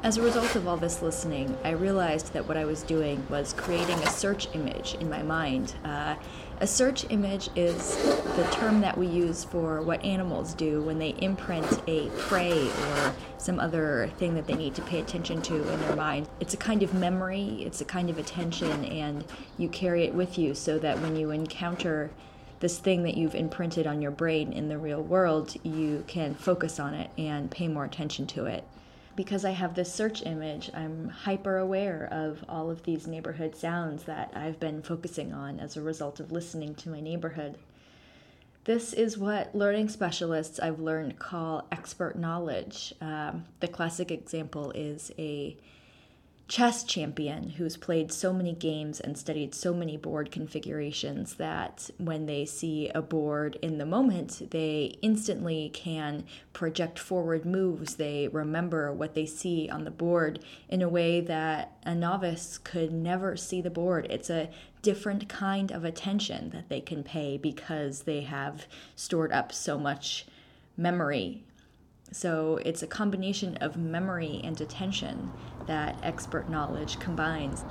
As a result of all this listening, I realized that what I was doing was creating a search image in my mind. A search image is the term that we use for what animals do when they imprint a prey or some other thing that they need to pay attention to in their mind. It's a kind of memory, it's a kind of attention, and you carry it with you so that when you encounter this thing that you've imprinted on your brain in the real world, you can focus on it and pay more attention to it. Because I have this search image, I'm hyper aware of all of these neighborhood sounds that I've been focusing on as a result of listening to my neighborhood. This is what learning specialists I've learned call expert knowledge. The classic example is a chess champion who's played so many games and studied so many board configurations that when they see a board in the moment, they instantly can project forward moves. They remember what they see on the board in a way that a novice could never see the board. It's a different kind of attention that they can pay because they have stored up so much memory. So it's a combination of memory and attention that expert knowledge combines.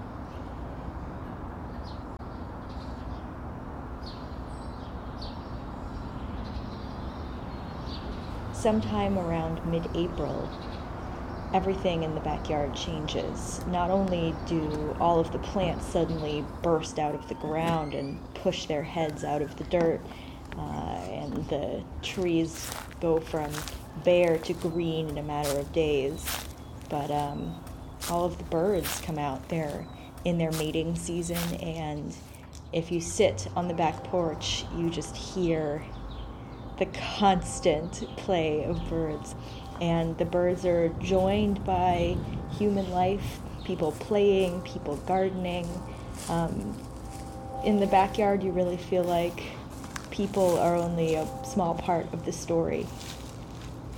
Sometime around mid-April, everything in the backyard changes. Not only do all of the plants suddenly burst out of the ground and push their heads out of the dirt, and the trees go from bare to green in a matter of days, but all of the birds come out. They're in their mating season, and if you sit on the back porch, you just hear the constant play of birds. And the birds are joined by human life, people playing, people gardening. In the backyard, you really feel like people are only a small part of the story.